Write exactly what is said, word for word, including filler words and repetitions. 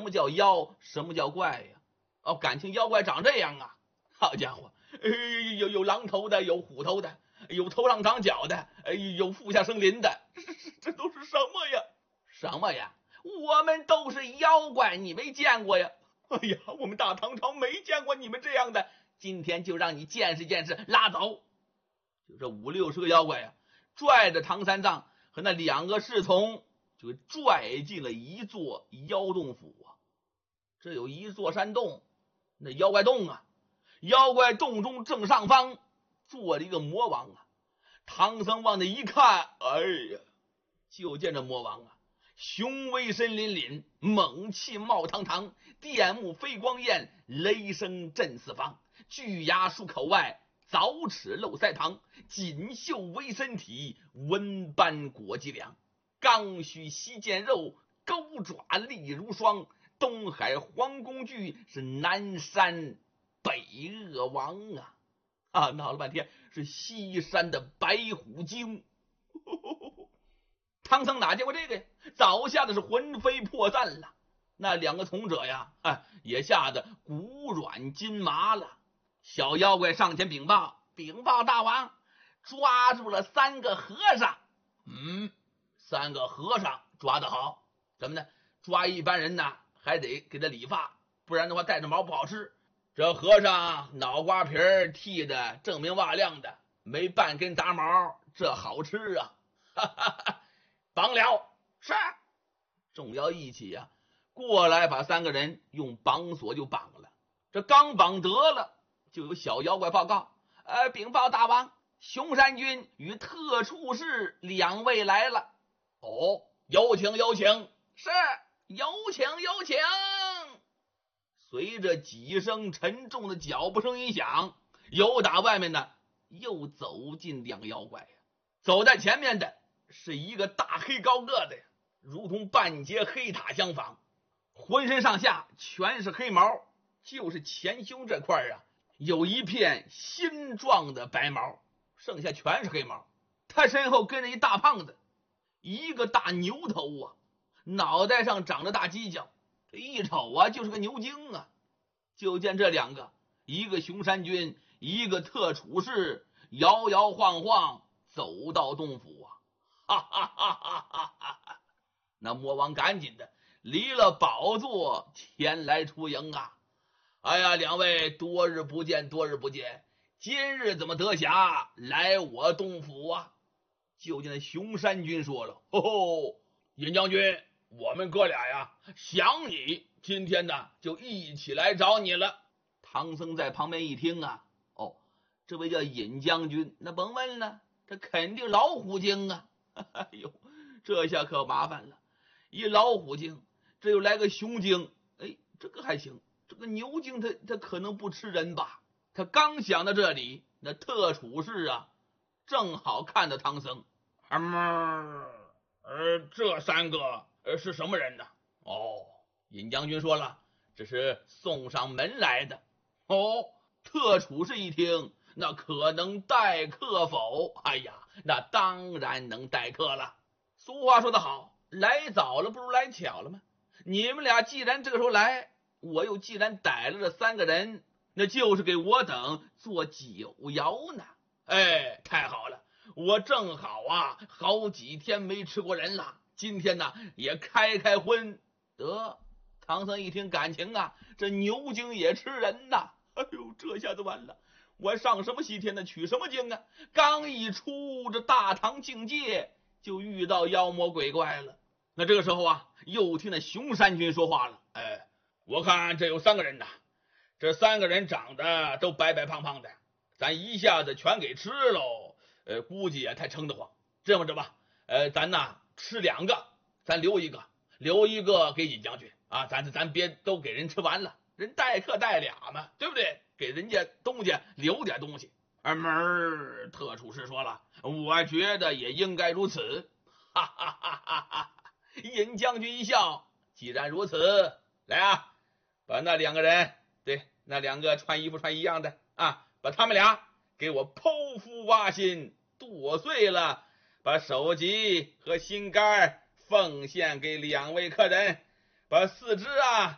么叫妖，什么叫怪呀？哦，感情妖怪长这样啊！好家伙，呃、有有狼头的，有虎头的，有头上长角的，呃、有腹下生鳞的，这这都是什么呀？什么呀？我们都是妖怪，你没见过呀？哎呀，我们大唐朝没见过你们这样的，今天就让你见识见识，拉走！就这五六十个妖怪呀，拽着唐三藏和那两个侍从，就拽进了一座妖洞府啊。这有一座山洞，那妖怪洞啊，妖怪洞中正上方坐了一个魔王啊。唐僧往那一看，哎呀，就见这魔王啊，雄威身凛凛，猛气冒堂堂，电目飞光焰，雷声震四方，巨牙漱口外，凿齿露腮旁，锦绣围身体，纹斑裹脊梁，刚须吸剑肉，钩爪利如霜，东海黄宫剧，是南山北恶王啊！啊，闹了半天是西山的白虎精。唐僧哪见过这个呀？早吓得是魂飞魄散了。那两个从者呀，哎，也吓得骨软筋麻了。小妖怪上前禀报：禀报大王，抓住了三个和尚。嗯，三个和尚抓得好。怎么呢？抓一般人呢，还得给他理发，不然的话带着毛不好吃。这和尚脑瓜皮剃得锃明瓦亮的，没半根杂毛，这好吃啊！哈哈哈，绑了！是。众妖一起啊，过来把三个人用绑索就绑了。这刚绑得了，就有小妖怪报告：呃，禀报大王，熊山君与特处士两位来了。哦，有请有请。是，有请有请。随着几声沉重的脚步声一响，由打外面呢又走进两个妖怪呀。走在前面的是一个大黑高个子呀，如同半截黑塔相仿，浑身上下全是黑毛，就是前胸这块啊有一片新状的白毛，剩下全是黑毛。他身后跟着一大胖子，一个大牛头啊，脑袋上长着大犄角，这一瞅啊就是个牛精啊。就见这两个，一个熊山君，一个特处士，摇摇晃晃走到洞府啊！哈哈哈哈哈哈！那魔王赶紧的离了宝座前来出迎啊！哎呀，两位多日不见，多日不见，今日怎么得暇来我洞府啊？就见那熊山君说了：吼吼，尹将军，我们哥俩呀想你，今天呢就一起来找你了。唐僧在旁边一听啊，哦，这位叫尹将军，那甭问了，这肯定老虎精啊！哎呦，这下可麻烦了，一老虎精，这又来个熊精，哎，这个还行，这个牛精他他可能不吃人吧？他刚想到这里，那特处士啊，正好看到唐僧，嗯，呃，这三个呃是什么人呢？哦，尹将军说了，这是送上门来的。哦，特处士一听，那可能待客否？哎呀，那当然能待客了。俗话说得好，来早了不如来巧了嘛。你们俩既然这个时候来，我又既然逮了这三个人，那就是给我等做酒肴呢。哎，太好了，我正好啊，好几天没吃过人了，今天呢也开开荤。得，唐僧一听感情啊，这牛精也吃人呐！哎呦，这下子完了，我上什么西天呢？取什么经啊？刚一出这大唐境界，就遇到妖魔鬼怪了。那这个时候啊，又听那熊山君说话了：哎，我看这有三个人呐，这三个人长得都白白胖胖的，咱一下子全给吃喽，呃，估计也太撑得慌。这么着吧，呃，咱呐吃两个，咱留一个，留一个给尹将军啊，咱咱别都给人吃完了，人待客待俩嘛，对不对？给人家东家留点东西。二门特处士说了，我觉得也应该如此。哈哈哈哈哈！尹将军一笑，既然如此，来啊，把那两个人，对，那两个穿衣服穿一样的啊，把他们俩给我剖腹挖心，剁碎了，把首级和心肝奉献给两位客人，把四肢啊